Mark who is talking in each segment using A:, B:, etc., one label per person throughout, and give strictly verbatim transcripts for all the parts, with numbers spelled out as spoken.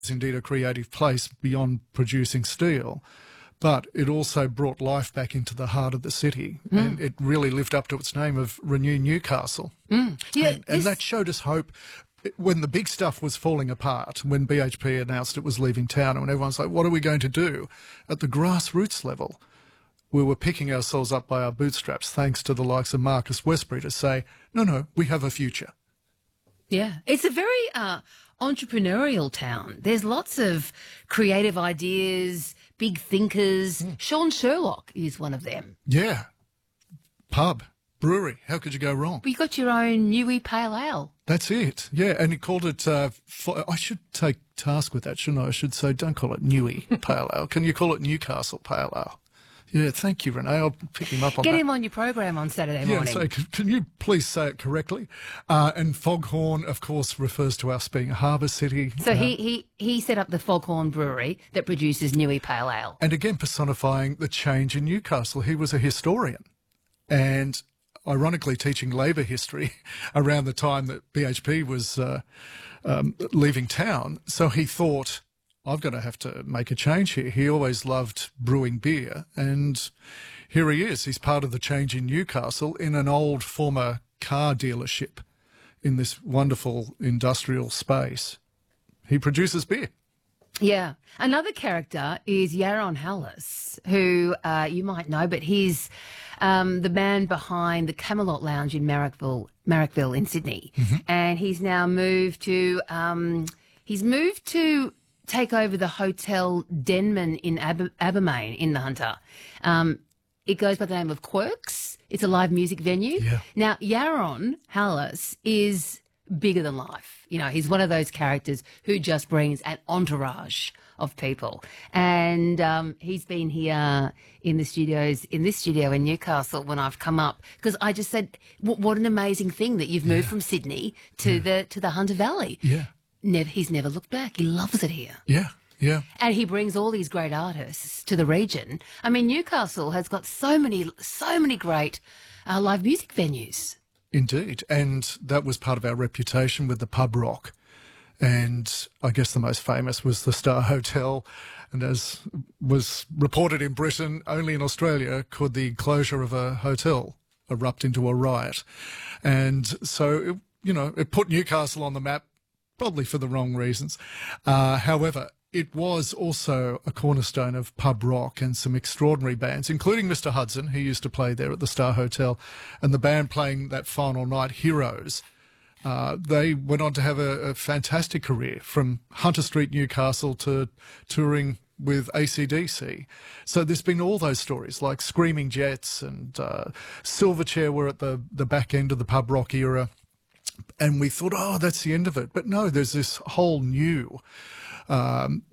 A: is indeed a creative place beyond producing steel, but it also brought life back into the heart of the city, mm. and it really lived up to its name of Renew Newcastle.
B: Mm. Yeah,
A: and, and that showed us hope. When the big stuff was falling apart, when B H P announced it was leaving town, and when everyone's like, what are we going to do? At the grassroots level, we were picking ourselves up by our bootstraps, thanks to the likes of Marcus Westbury, to say, no, no, we have a future.
B: Yeah, it's a very uh, entrepreneurial town. There's lots of creative ideas, big thinkers. Mm. Sean Sherlock is one of them.
A: Yeah. Pub, brewery, how could you go wrong?
B: Well, you got your own Newey Pale Ale.
A: That's it, yeah, and he called it, uh, for, I should take task with that, shouldn't I? I should say, don't call it Newey Pale Ale. Can you call it Newcastle Pale Ale? Yeah, thank you, Renee. I'll pick him up on
B: Get
A: that.
B: Get him on your program on Saturday
A: yeah,
B: morning.
A: So can, can you please say it correctly? Uh, and Foghorn, of course, refers to us being a harbour city.
B: So
A: uh,
B: he, he, he set up the Foghorn Brewery that produces Newey Pale Ale.
A: And again, personifying the change in Newcastle. He was a historian and ironically teaching labour history around the time that B H P was uh, um, leaving town. So he thought, I've got to have to make a change here. He always loved brewing beer, and here he is. He's part of the change in Newcastle in an old former car dealership in this wonderful industrial space. He produces beer.
B: Yeah. Another character is Yaron Hallis, who uh, you might know, but he's um, the man behind the Camelot Lounge in Marrickville, Marrickville in Sydney. Mm-hmm. And he's now moved to, um, he's moved to take over the Hotel Denman in Aber- Abermain in the Hunter. Um, it goes by the name of Quirks. It's a live music venue.
A: Yeah.
B: Now, Yaron Hallis is bigger than life. You know, he's one of those characters who just brings an entourage of people. And um, he's been here in the studios, in this studio in Newcastle when I've come up, because I just said, what an amazing thing that you've moved yeah. from Sydney to yeah. the to the Hunter Valley.
A: Yeah.
B: Never, he's never looked back. He loves it here.
A: Yeah, yeah.
B: And he brings all these great artists to the region. I mean, Newcastle has got so many, so many great uh, live music venues.
A: Indeed. And that was part of our reputation with the pub rock. And I guess the most famous was the Star Hotel. And as was reported in Britain, only in Australia could the closure of a hotel erupt into a riot. And so, it, you know, it put Newcastle on the map, probably for the wrong reasons. Uh, however, it was also a cornerstone of pub rock and some extraordinary bands, including Mister Hudson, who used to play there at the Star Hotel, and the band playing that final night, Heroes. Uh, they went on to have a, a fantastic career, from Hunter Street, Newcastle, to touring with A C D C. So there's been all those stories, like Screaming Jets and uh, Silverchair were at the, the back end of the pub rock era. And we thought, oh, that's the end of it. But no, there's this whole new um,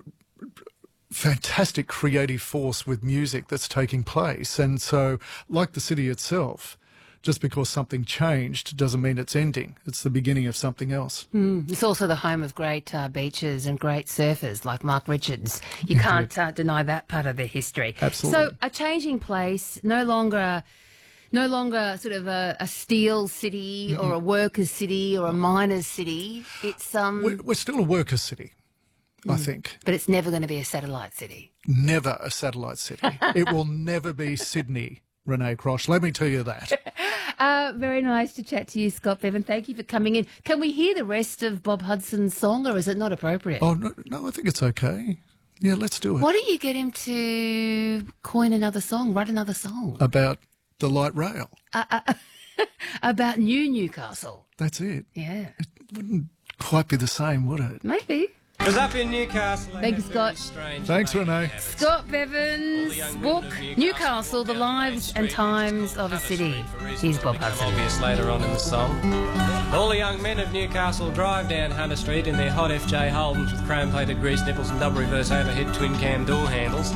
A: fantastic creative force with music that's taking place. And so, like the city itself, just because something changed doesn't mean it's ending. It's the beginning of something else.
B: Mm. It's also the home of great uh, beaches and great surfers like Mark Richards. You can't uh, deny that part of the history.
A: Absolutely.
B: So a changing place, no longer... No longer sort of a, a steel city mm-hmm. or a workers' city or a miners' city. It's um.
A: We're, we're still a workers' city, mm. I think.
B: But it's never going to be a satellite city.
A: Never a satellite city. It will never be Sydney, Renee Crosh. Let me tell you that.
B: Uh, very nice to chat to you, Scott Bevan. Thank you for coming in. Can we hear the rest of Bob Hudson's song, or is it not appropriate?
A: Oh no, no, I think it's okay. Yeah, let's do it.
B: Why don't you get him to coin another song, write another song
A: about the light rail.
B: Uh, uh, about New Newcastle.
A: That's it.
B: Yeah.
A: It wouldn't quite be the same, would it?
B: Maybe.
C: It was up in Newcastle.
B: Thank you, Scott.
A: Thanks, Renee.
B: Scott Bevan's book, Newcastle, The Lives and Times of a City. Here's Bob Hudson.
C: Obvious later on in the song. All the young men of Newcastle drive down Hunter Street in their hot F J Holdens with chrome-plated grease nipples and double reverse overhead twin-cam door handles.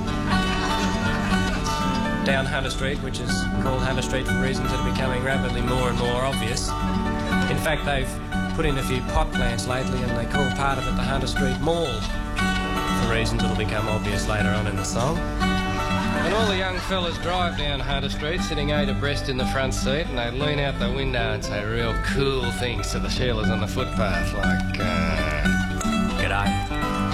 C: Down Hunter Street, which is called Hunter Street for reasons that are becoming rapidly more and more obvious. In fact, they've put in a few pot plants lately and they call part of it the Hunter Street Mall, for reasons that'll become obvious later on in the song. And all the young fellas drive down Hunter Street, sitting eight abreast in the front seat, and they lean out the window and say real cool things to the sheelers on the footpath, like, uh...